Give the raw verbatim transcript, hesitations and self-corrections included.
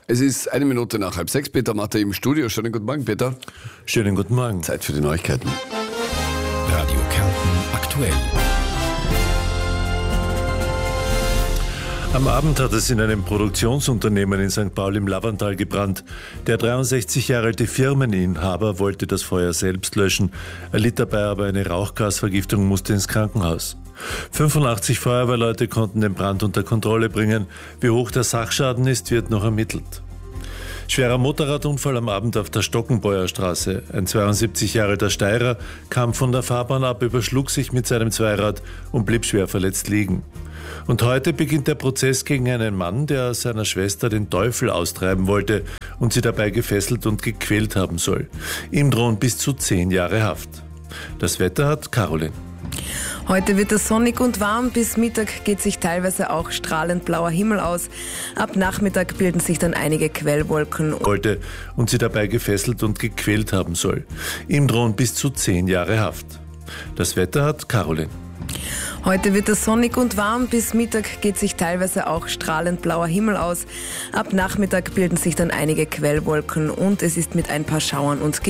Es ist eine Minute nach halb sechs. Peter Matter im Studio. Schönen guten Morgen, Peter. Schönen guten Morgen. Zeit für die Neuigkeiten. Radio Kärnten aktuell. Am Abend hat es in einem Produktionsunternehmen in Sankt Paul im Laverntal gebrannt. Der dreiundsechzig Jahre alte Firmeninhaber wollte das Feuer selbst löschen, erlitt dabei aber eine Rauchgasvergiftung und musste ins Krankenhaus. fünfundachtzig Feuerwehrleute konnten den Brand unter Kontrolle bringen. Wie hoch der Sachschaden ist, wird noch ermittelt. Schwerer Motorradunfall am Abend auf der Stockenbauer Straße. Ein zweiundsiebzig Jahre alter Steirer kam von der Fahrbahn ab, überschlug sich mit seinem Zweirad und blieb schwer verletzt liegen. Und heute beginnt der Prozess gegen einen Mann, der seiner Schwester den Teufel austreiben wollte und sie dabei gefesselt und gequält haben soll. Ihm drohen bis zu zehn Jahre Haft. Das Wetter hat Caroline. Heute wird es sonnig und warm, bis Mittag geht sich teilweise auch strahlend blauer Himmel aus. Ab Nachmittag bilden sich dann einige Quellwolken. Wollte und sie dabei gefesselt und gequält haben soll. Ihm drohen bis zu zehn Jahre Haft. Das Wetter hat Caroline. Heute wird es sonnig und warm, bis Mittag geht sich teilweise auch strahlend blauer Himmel aus. Ab Nachmittag bilden sich dann einige Quellwolken und es ist mit ein paar Schauern und